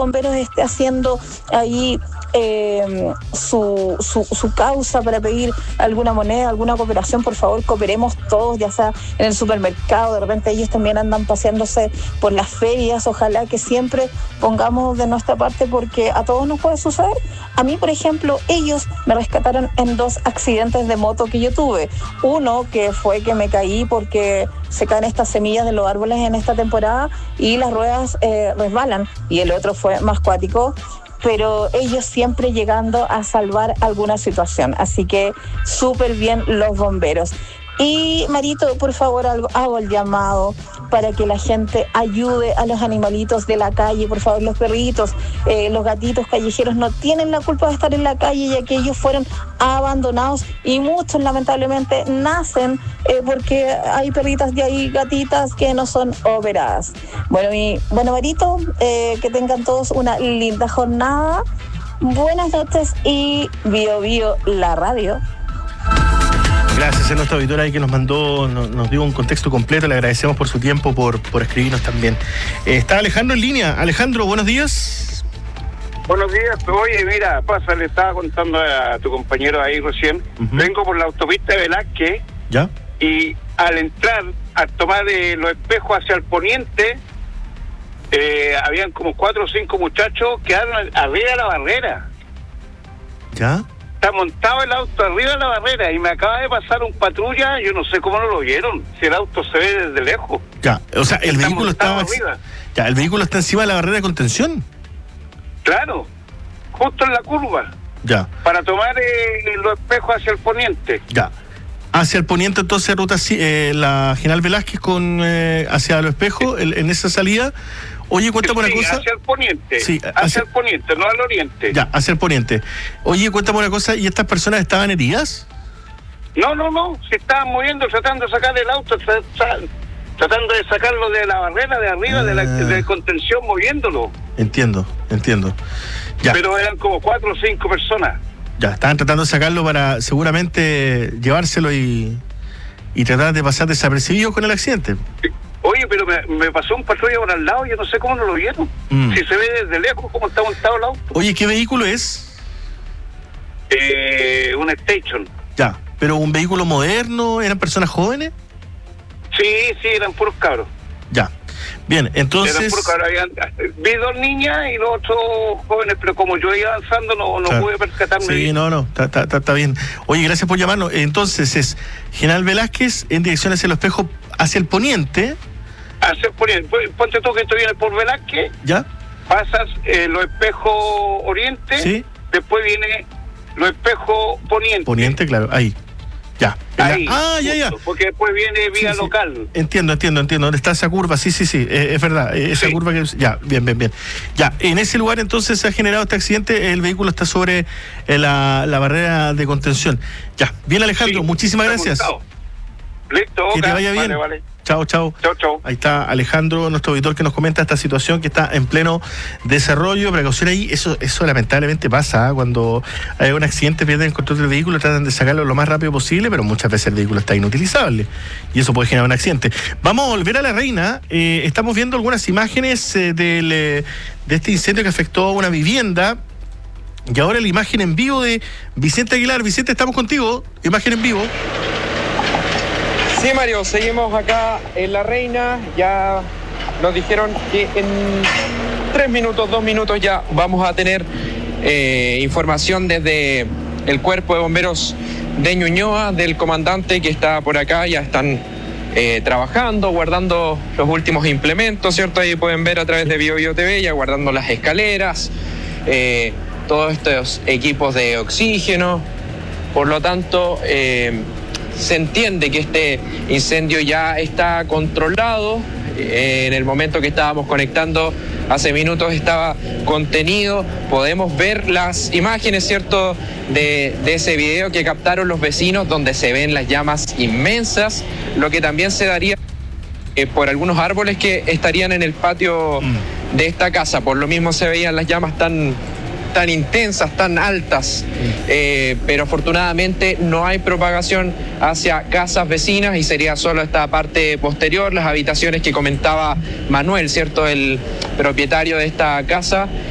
bomberos esté haciendo ahí su causa para pedir alguna moneda, alguna cooperación, por favor, cooperemos todos, ya sea en el supermercado, de repente ellos también andan paseándose por las ferias, ojalá que siempre pongamos de nuestra parte porque a todos nos puede suceder. A mí, por ejemplo, ellos me rescataron en 2 accidentes de moto que yo tuve. Uno que fue que me caí porque se caen estas semillas de los árboles en esta temporada y las ruedas resbalan, y el otro fue más cuático, pero ellos siempre llegando a salvar alguna situación, así que súper bien los bomberos. Y Marito, por favor, hago el llamado para que la gente ayude a los animalitos de la calle, por favor, los perritos, los gatitos callejeros no tienen la culpa de estar en la calle, ya que ellos fueron abandonados y muchos lamentablemente nacen porque hay perritas y hay gatitas que no son operadas. Bueno, Marito, que tengan todos una linda jornada, buenas noches y Bio Bio la radio. Gracias a nuestra auditora ahí que nos mandó, nos dio un contexto completo. Le agradecemos por su tiempo, por escribirnos también. Está Alejandro en línea. Alejandro, buenos días. Buenos días. Oye, mira, le estaba contando a tu compañero ahí recién. Vengo por la autopista de Velázquez. ¿Ya? Y al entrar, al tomar los espejos hacia el poniente, habían como 4 o 5 muchachos que quedaron arriba de la barrera. ¿Ya? Está montado el auto arriba de la barrera y me acaba de pasar un patrulla, yo no sé cómo no lo vieron, si el auto se ve desde lejos. Ya, o sea, el vehículo estaba arriba. Ya, el vehículo está encima de la barrera de contención. Claro, justo en la curva. Ya. Para tomar los espejos hacia el poniente. Ya. Hacia el poniente, entonces, ruta la General Velázquez hacia los espejos, en esa salida. Oye, cuéntame una cosa. Hacia el poniente. Sí, hacia el poniente, no al oriente. Ya, hacia el poniente. Oye, cuéntame una cosa, ¿y estas personas estaban heridas? No, se estaban moviendo, tratando de sacar el auto, tratando de sacarlo de la barrera de arriba, de contención, moviéndolo. Entiendo. Ya. Pero eran como 4 o 5 personas. Ya, estaban tratando de sacarlo para seguramente llevárselo y tratar de pasar desapercibidos con el accidente. Oye, pero me pasó un patrulla por al lado, yo no sé cómo no lo vieron. Si se ve desde lejos cómo está montado el auto. Oye, ¿qué vehículo es? Un Station. Ya, pero un vehículo moderno, ¿eran personas jóvenes? Sí, eran puros cabros. Ya, bien, entonces... Eran puros cabros, vi 2 niñas y los otros jóvenes, pero como yo iba avanzando no pude percatarme. Sí, bien. no, está bien. Oye, gracias por llamarnos. Entonces es General Velázquez en dirección hacia el espejo, hacia el poniente. Hacia el poniente, ponte tú que esto viene por Velázquez. ¿Ya? Pasas los espejos oriente. Sí. Después viene los espejos poniente. Poniente, claro, ahí. Ya. Ahí, ya. Porque después viene vía local. Entiendo. ¿Dónde está esa curva? Sí, es verdad. Esa curva que... Ya, bien. Ya, en ese lugar entonces se ha generado este accidente. El vehículo está sobre la barrera de contención. Ya, bien, Alejandro, muchísimas gracias. Listo, que te vaya bien. Vale. Chao. Ahí está Alejandro, nuestro auditor, que nos comenta esta situación que está en pleno desarrollo. Precaución ahí, eso lamentablemente pasa, cuando hay un accidente, pierden el control del vehículo, tratan de sacarlo lo más rápido posible, pero muchas veces el vehículo está inutilizable y eso puede generar un accidente. Vamos a volver a La Reina. Estamos viendo algunas imágenes de este incendio que afectó a una vivienda. Y ahora la imagen en vivo de Vicente Aguilar. Vicente, estamos contigo. Imagen en vivo. Sí, Mario, seguimos acá en La Reina. Ya nos dijeron que en 2 minutos ya vamos a tener información desde el Cuerpo de Bomberos de Ñuñoa, del comandante que está por acá. Ya están trabajando, guardando los últimos implementos, ¿cierto? Ahí pueden ver a través de Bio Bio TV, ya guardando las escaleras, todos estos equipos de oxígeno. Por lo tanto, se entiende que este incendio ya está controlado. En el momento que estábamos conectando hace minutos estaba contenido. Podemos ver las imágenes, ¿cierto?, de ese video que captaron los vecinos, donde se ven las llamas inmensas, lo que también se daría por algunos árboles que estarían en el patio de esta casa. Por lo mismo se veían las llamas tan intensas, tan altas, pero afortunadamente no hay propagación hacia casas vecinas y sería solo esta parte posterior, las habitaciones que comentaba Manuel, ¿cierto?, el propietario de esta casa,